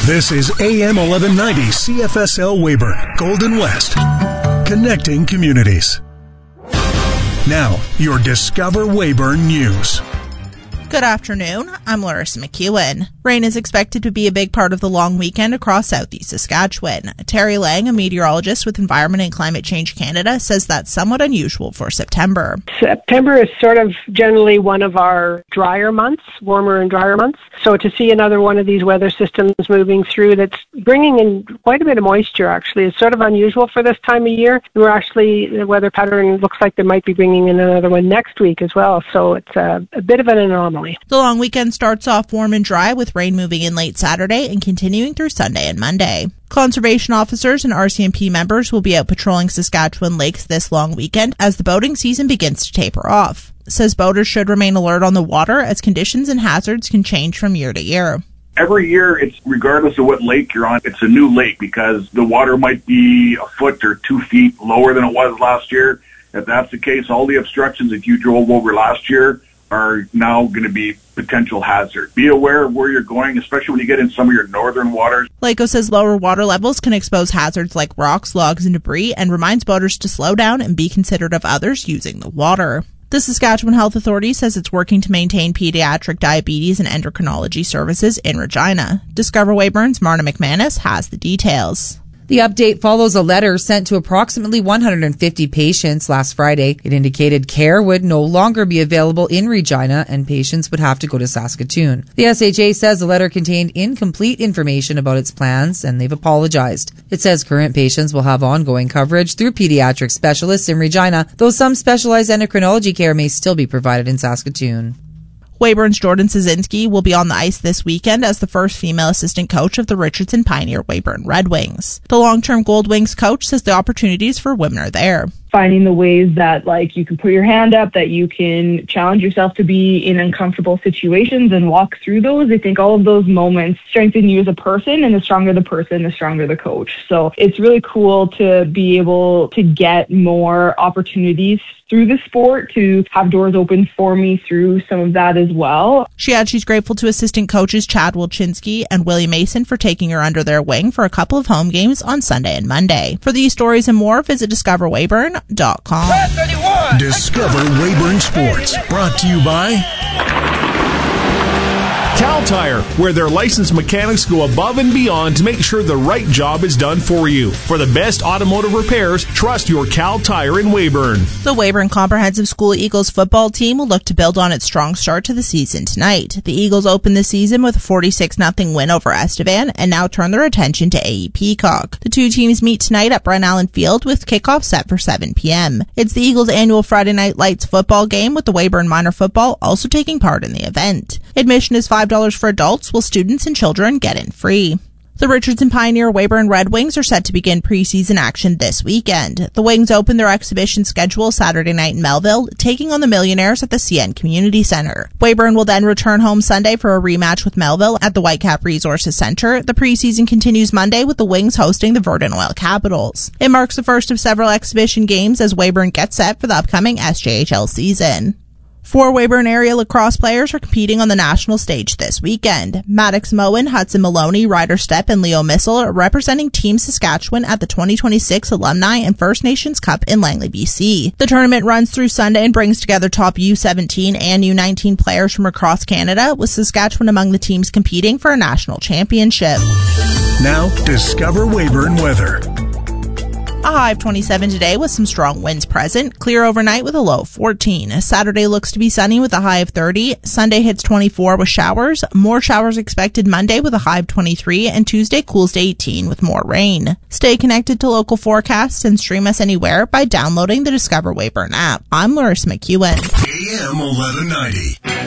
This is AM 1190 CFSL Weyburn, Golden West, connecting communities. Now, your Discover Weyburn News. Good afternoon, I'm Larissa McEwen. Rain is expected to be a big part of the long weekend across southeast Saskatchewan. Terry Lang, a meteorologist with Environment and Climate Change Canada, says that's somewhat unusual for September. September is sort of generally one of our drier months, warmer and drier months. So to see another one of these weather systems moving through that's bringing in quite a bit of moisture actually is sort of unusual for this time of year. The weather pattern looks like they might be bringing in another one next week as well. So it's a bit of an anomaly. The long weekend starts off warm and dry with rain moving in late Saturday and continuing through Sunday and Monday. Conservation officers and RCMP members will be out patrolling Saskatchewan lakes this long weekend as the boating season begins to taper off. Says boaters should remain alert on the water as conditions and hazards can change from year to year. Every year, it's regardless of what lake you're on, it's a new lake because the water might be a foot or 2 feet lower than it was last year. If that's the case, all the obstructions that you drove over last year are now going to be potential hazard. Be aware of where you're going, especially when you get in some of your northern waters. LACO says lower water levels can expose hazards like rocks, logs, and debris and reminds boaters to slow down and be considerate of others using the water. The Saskatchewan Health Authority says it's working to maintain pediatric diabetes and endocrinology services in Regina. Discover Weyburn's Marna McManus has the details. The update follows a letter sent to approximately 150 patients last Friday. It indicated care would no longer be available in Regina and patients would have to go to Saskatoon. The SHA says the letter contained incomplete information about its plans and they've apologized. It says current patients will have ongoing coverage through pediatric specialists in Regina, though some specialized endocrinology care may still be provided in Saskatoon. Weyburn's Jordan Szynski will be on the ice this weekend as the first female assistant coach of the Richardson Pioneer Weyburn Red Wings. The long-term Gold Wings coach says the opportunities for women are there. Finding the ways that you can put your hand up, that you can challenge yourself to be in uncomfortable situations and walk through those. I think all of those moments strengthen you as a person, and the stronger the person, the stronger the coach. So it's really cool to be able to get more opportunities through the sport, to have doors open for me through some of that as well. She adds she's grateful to assistant coaches Chad Wilczynski and Willie Mason for taking her under their wing for a couple of home games on Sunday and Monday. For these stories and more, visit discoverweyburn.com. Discover Weyburn Sports, brought to you by Cal Tire, where their licensed mechanics go above and beyond to make sure the right job is done for you. For the best automotive repairs, trust your Cal Tire in Weyburn. The Weyburn Comprehensive School Eagles football team will look to build on its strong start to the season tonight. The Eagles opened the season with a 46-0 win over Estevan and now turn their attention to AE Peacock. The two teams meet tonight at Brent Allen Field with kickoff set for 7 p.m. It's the Eagles' annual Friday Night Lights football game with the Weyburn Minor Football also taking part in the event. Admission is $5 for adults, while students and children get in free. The Richardson Pioneer Weyburn Red Wings are set to begin preseason action this weekend. The Wings open their exhibition schedule Saturday night in Melville, taking on the Millionaires at the CN Community Centre. Weyburn will then return home Sunday for a rematch with Melville at the Whitecap Resources Centre. The preseason continues Monday with the Wings hosting the Verdun Oil Capitals. It marks the first of several exhibition games as Weyburn gets set for the upcoming SJHL season. 4 Weyburn area lacrosse players are competing on the national stage this weekend. Maddox Moen, Hudson Maloney, Ryder Stepp, and Leo Missel are representing Team Saskatchewan at the 2026 Alumni and First Nations Cup in Langley, BC. The tournament runs through Sunday and brings together top U17 and U19 players from across Canada, with Saskatchewan among the teams competing for a national championship. Now, Discover Weyburn weather. A high of 27 today with some strong winds present. Clear overnight with a low of 14. Saturday looks to be sunny with a high of 30. Sunday hits 24 with showers. More showers expected Monday with a high of 23. And Tuesday cools to 18 with more rain. Stay connected to local forecasts and stream us anywhere by downloading the Discover Weyburn app. I'm Larissa McEwen. AM 1190.